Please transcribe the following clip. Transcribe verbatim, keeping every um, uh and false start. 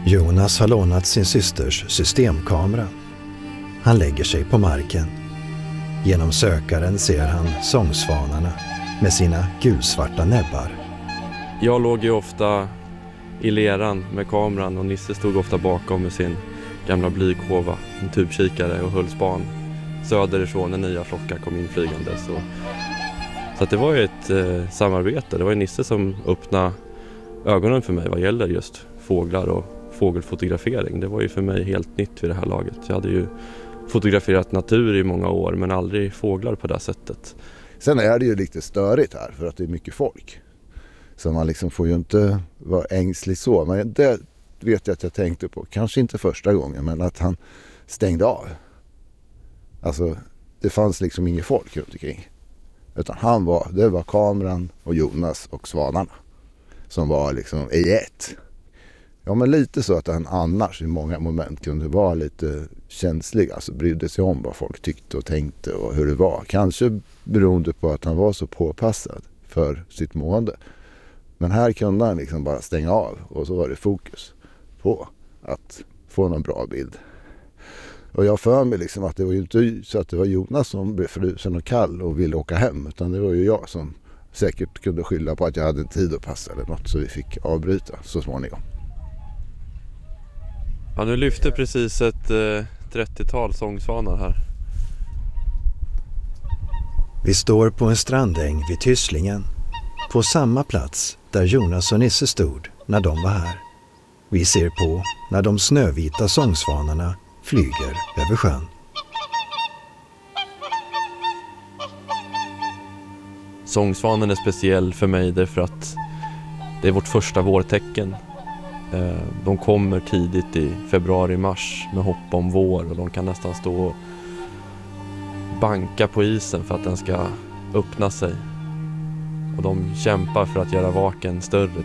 Jonas har lånat sin systers systemkamera. Han lägger sig på marken. Genom sökaren ser han sångsvanarna med sina gulsvarta näbbar. Jag låg ju ofta i leran med kameran och Nisse stod ofta bakom med sin gamla blykova, en tubkikare och höll span söderifrån när nya flockar kom in flygande. Så, så att det var ju ett eh, samarbete. Det var ju Nisse som öppnade ögonen för mig vad gäller just fåglar och fågelfotografering. Det var ju för mig helt nytt vid det här laget. Jag hade ju fotograferat natur i många år men aldrig fåglar på det sättet. Sen är det ju lite störigt här för att det är mycket folk. Så man liksom får ju inte vara ängslig så. Men det vet jag att jag tänkte på. Kanske inte första gången, men att han stängde av. Alltså, det fanns liksom inget folk runt omkring. Utan han var, det var kameran och Jonas och svanarna. Som var liksom i ett. Ja, men lite så att han annars i många moment kunde vara lite känslig. Alltså brydde sig om vad folk tyckte och tänkte och hur det var. Kanske beroende på att han var så påpassad för sitt mående. Men här kunde han liksom bara stänga av och så var det fokus på att få någon bra bild. Och jag för mig liksom att det var ju inte så att det var Jonas som blev frusen och kall och ville åka hem. Utan det var ju jag som säkert kunde skylla på att jag hade en tid att passa eller något så vi fick avbryta så småningom. Ja, nu lyfter precis ett eh, trettiotal sångsvanar här. Vi står på en strandäng vid Tysslingen. På samma plats där Jonas och Nisse stod när de var här. Vi ser på när de snövita sångsvanarna flyger över sjön. Sångsvanen är speciell för mig därför att det är vårt första vårtecken. De kommer tidigt i februari-mars med hopp om vår och de kan nästan stå och banka på isen för att den ska öppna sig. Och de kämpar för att göra vaken större